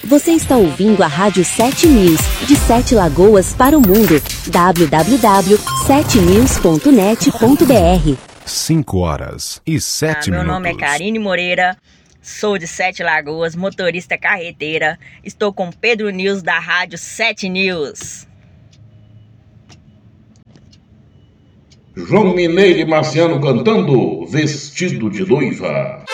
Você está ouvindo a Rádio 7 News, de 7 Lagoas para o mundo. www.7news.net.br 5h07. Meu nome é Karine Moreira, sou de 7 Lagoas, motorista carreteira. Estou com Pedro News da Rádio 7 News. João Mineiro e Marciano cantando Vestido de Noiva.